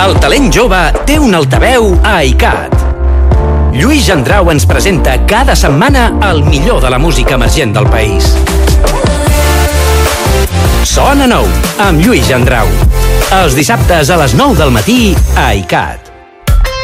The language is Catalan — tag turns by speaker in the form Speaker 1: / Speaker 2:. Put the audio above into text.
Speaker 1: El talent jove té un altaveu a ICAT. Lluís Gendrau ens presenta cada setmana el millor de la música emergent del país. Sona nou, amb Lluís Gendrau. Els dissabtes a les 9 del matí a ICAT.